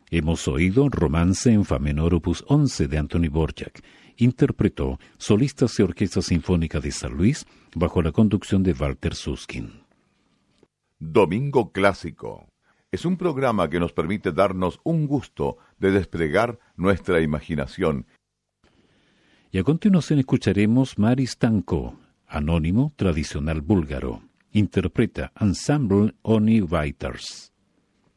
Hemos oído Romance en Fa menor opus 11 de Anthony Dvorak. Interpretó Solistas y Orquesta Sinfónica de San Luis bajo la conducción de Walter Susskind. Domingo Clásico es un programa que nos permite darnos un gusto de desplegar nuestra imaginación. Y a continuación escucharemos Maris Tanko, anónimo tradicional búlgaro. Interpreta Ensemble Oni Waiters.